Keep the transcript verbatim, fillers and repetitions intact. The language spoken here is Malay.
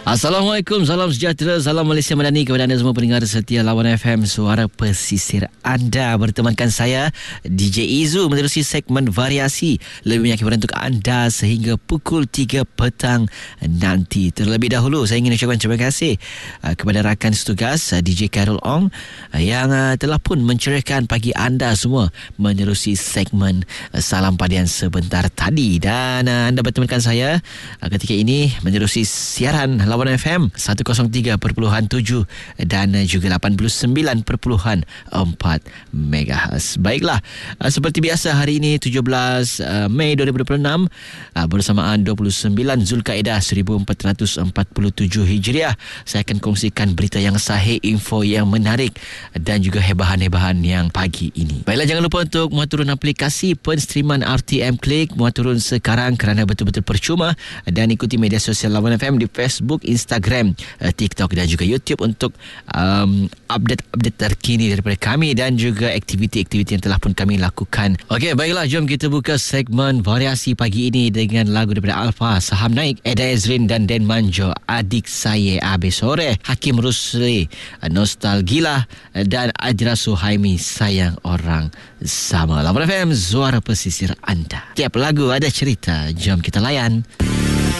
Assalamualaikum, salam sejahtera, salam Malaysia Madani kepada anda semua pendengar setia Lawan F M, suara pesisir anda. Bertemankan saya D J Izu menerusi segmen variasi lebih banyak hiburan untuk anda sehingga pukul tiga petang nanti. Terlebih dahulu saya ingin ucapkan terima kasih uh, kepada rakan setugas uh, D J Carol Ong uh, yang uh, telah pun mencerahkan pagi anda semua menerusi segmen uh, Salam Padian sebentar tadi. Dan uh, anda bertemankan saya uh, ketika ini menerusi siaran Lawan F M seratus tiga perpuluhan tujuh dan juga lapan puluh sembilan perpuluhan empat megahertz. Baiklah, seperti biasa hari ini tujuh belas Mei dua ribu dua puluh enam bersamaan dua puluh sembilan Zulkaidah seribu empat ratus empat puluh tujuh Hijriah, saya akan kongsikan berita yang sahih, info yang menarik dan juga hebahan-hebahan yang pagi ini. Baiklah, jangan lupa untuk muat turun aplikasi penstreaman R T M Click, muat turun sekarang kerana betul-betul percuma, dan ikuti media sosial Lawan F M di Facebook, Instagram, uh, TikTok dan juga YouTube untuk um, update-update terkini daripada kami dan juga aktiviti-aktiviti yang telah pun kami lakukan. Okey, baiklah, jom kita buka segmen variasi pagi ini dengan lagu daripada Alfa, Saham Naik, Eda Ezrin dan Den Manjo, Adik Saya Habis Sore, Hakim Rusli, Nostalgila dan Ajra Suhaimi, Sayang Orang Sama. Lawan F M, suara pesisir anda. Tiap lagu ada cerita, jom kita layan.